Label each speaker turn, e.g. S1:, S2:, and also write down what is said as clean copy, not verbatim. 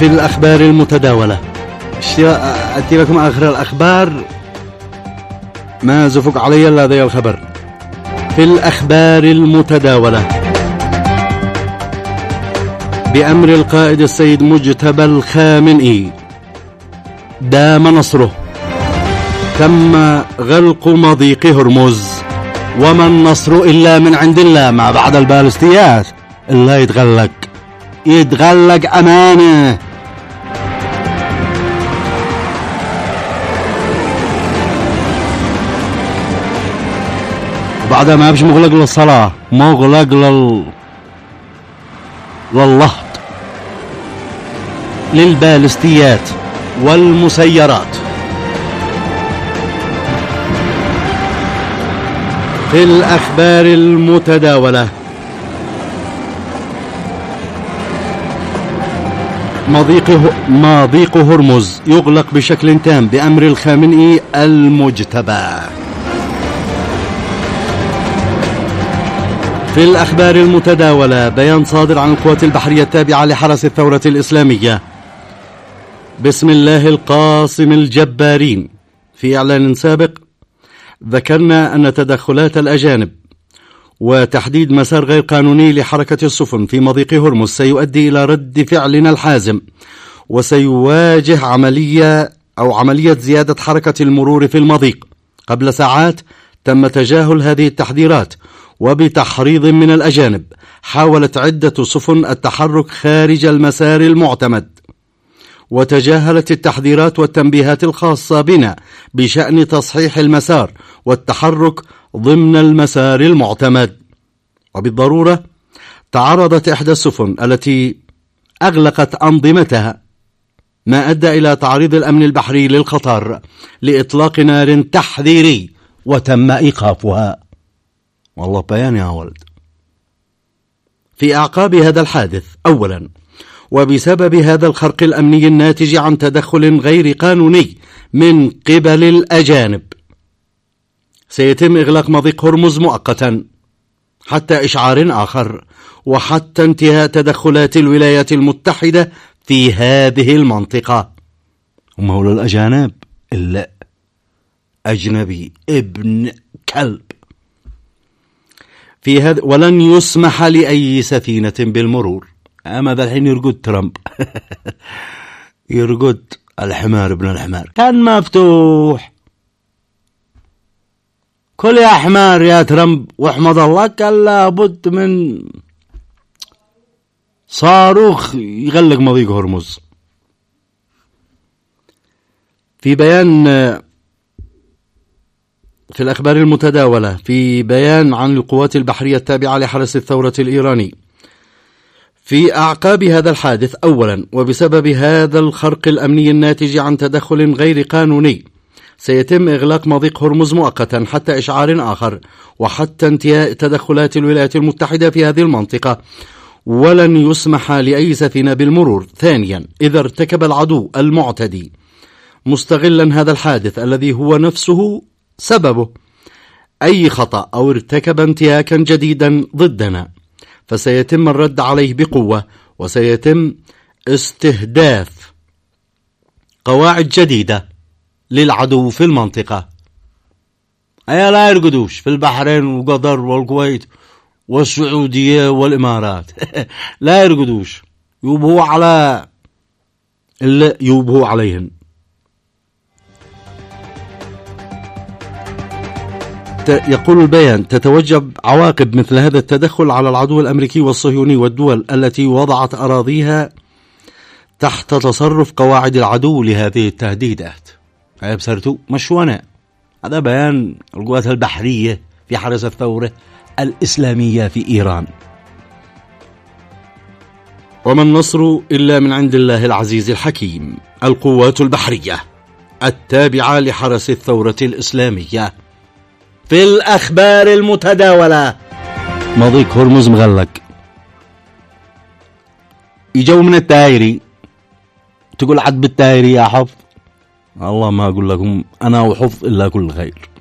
S1: في الأخبار المتداولة. أتي لكم آخر الأخبار، ما زفق علي إلا ذي الخبر. في الأخبار المتداولة، بأمر القائد السيد مجتبى الخامنئي دام نصره، تم غلق مضيق هرمز، وما النصر إلا من عند الله. ما بعد البالستيات إلا يتغلق أمانة. وبعدها ما بش مغلق للصلاة، مغلق لللهط، للبالستيات والمسيرات. في الأخبار المتداولة، مضيق هرمز يغلق بشكل تام بأمر الخامنئي المجتبى. في الأخبار المتداولة، بيان صادر عن القوات البحرية التابعة لحرس الثورة الإسلامية بسم الله القاسم الجبارين. في إعلان سابق ذكرنا أن تدخلات الأجانب وتحديد مسار غير قانوني لحركة السفن في مضيق هرمز سيؤدي إلى رد فعلنا الحازم، وسيواجه عملية زيادة حركة المرور في المضيق. قبل ساعات تم تجاهل هذه التحذيرات، وبتحريض من الأجانب حاولت عدة سفن التحرك خارج المسار المعتمد، وتجاهلت التحذيرات والتنبيهات الخاصة بنا بشأن تصحيح المسار والتحرك ضمن المسار المعتمد. وبالضرورة تعرضت إحدى السفن التي أغلقت أنظمتها، ما أدى إلى تعريض الأمن البحري للخطر لإطلاق نار تحذيري، وتم إيقافها. والله بيان يا ولد. في أعقاب هذا الحادث، أولا، وبسبب هذا الخرق الأمني الناتج عن تدخل غير قانوني من قبل الأجانب، سيتم إغلاق مضيق هرمز مؤقتا حتى إشعار آخر، وحتى انتهاء تدخلات الولايات المتحدة في هذه المنطقة. هم هؤلاء الأجانب إلا أجنبي ابن كلب. في هذا، ولن يسمح لأي سفينة بالمرور. أما ذا الحين يرقد ترامب يرقد الحمار ابن الحمار، كان مفتوح. كل يا حمار يا ترامب واحمد الله، كان لابد من صاروخ يغلق مضيق هرمز. في بيان في الأخبار المتداولة، في بيان عن القوات البحرية التابعة لحرس الثورة الإيراني، في أعقاب هذا الحادث، أولا، وبسبب هذا الخرق الأمني الناتج عن تدخل غير قانوني سيتم إغلاق مضيق هرمز مؤقتا حتى إشعار آخر، وحتى انتهاء تدخلات الولايات المتحدة في هذه المنطقة، ولن يسمح لأي سفينة بالمرور. ثانيا، إذا ارتكب العدو المعتدي مستغلا هذا الحادث الذي هو نفسه سببه أي خطأ أو ارتكب انتهاكا جديدا ضدنا، فسيتم الرد عليه بقوة، وسيتم استهداف قواعد جديدة للعدو في المنطقة. لا يرقدوش في البحرين وقطر والكويت والسعودية والإمارات لا يرقدوش، يوبهوا على اللي يوبهوا عليهم. يقول البيان: تتوجب عواقب مثل هذا التدخل على العدو الأمريكي والصهيوني والدول التي وضعت أراضيها تحت تصرف قواعد العدو لهذه التهديدات. هاي بسرتو مشونا. هذا بيان القوات البحرية في حرس الثورة الإسلامية في إيران. وما النصر إلا من عند الله العزيز الحكيم. القوات البحرية التابعة لحرس الثورة الإسلامية. في الأخبار المتداولة، مضيق هرمز مغلق. يجوا من التايري تقول عد بالتايري يا حفظ. الله ما أقول لكم أنا وحفظ إلا كل خير.